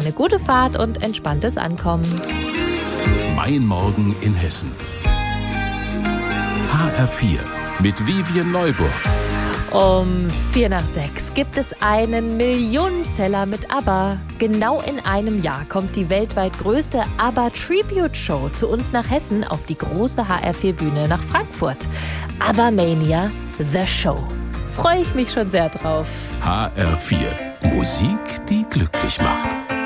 eine gute Fahrt und entspanntes Ankommen. Mein Morgen in Hessen. HR4 mit Vivien Neuburg. Um 5:45 gibt es einen Millionenseller mit ABBA. Genau in einem Jahr kommt die weltweit größte ABBA-Tribute-Show zu uns nach Hessen auf die große HR4-Bühne nach Frankfurt. ABBA Mania, The Show. Freue ich mich schon sehr drauf. HR4. Musik, die glücklich macht.